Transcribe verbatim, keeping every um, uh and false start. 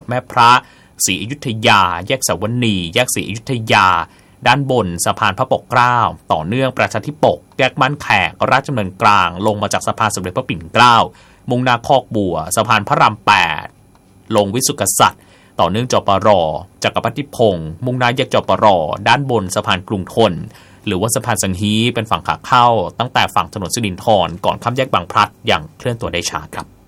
แม่พระศรีอยุธยาแยกสาวนีแยกศรีอยุธยาด้านบนสะพานพระปกเกล้าต่อเนื่องประชาธิปกแยกบ้านแขกราชดำเนินกลางลงมาจากสะพานสมเด็จพระปิ่นเกล้ามุ่งหน้าคอกบัวสะพานพระรามแปดลงวิสุทธิกษัตริย์ต่อเนื่องจปรจักรพรรดิพงษ์มุ่งหน้าแยกจปรด้านบนสะพานกรุงธนหรือว่าสะพานสังฮีเป็นฝั่งขาเข้าตั้งแต่ฝั่งถนนสิรินธรก่อนข้ามแยกบางพลัดอย่างเคลื่อนตัวได้ช้าครับ